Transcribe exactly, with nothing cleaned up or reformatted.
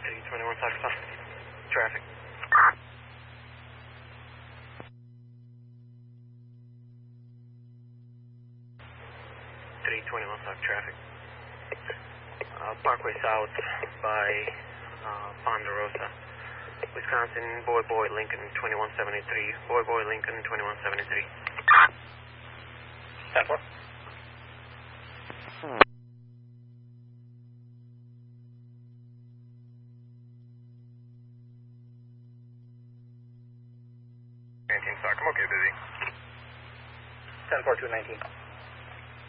three twenty-one South South. Traffic. three twenty-one South traffic. Uh, Parkway South by uh, Ponderosa, Wisconsin, Boy Boy Lincoln twenty-one seventy-three. Boy Boy Lincoln twenty-one seventy-three. ten four. nineteen Stock, I'm okay, busy. ten four two nineteen.